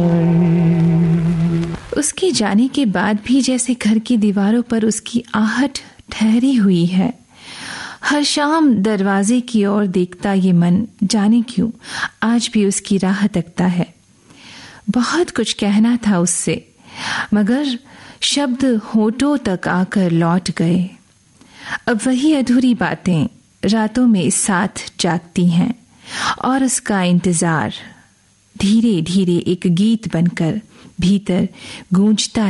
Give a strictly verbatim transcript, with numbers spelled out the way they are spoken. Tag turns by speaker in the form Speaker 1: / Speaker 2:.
Speaker 1: उसके जाने के बाद भी जैसे घर की दीवारों पर उसकी आहट ठहरी हुई है। हर शाम दरवाजे की ओर देखता ये मन जाने क्यों आज भी उसकी राह तकता है। बहुत कुछ कहना था उससे, मगर शब्द होठों तक आकर लौट गए। अब वही अधूरी बातें रातों में साथ जागती हैं और उसका इंतजार धीरे धीरे एक गीत बनकर भीतर गूंजता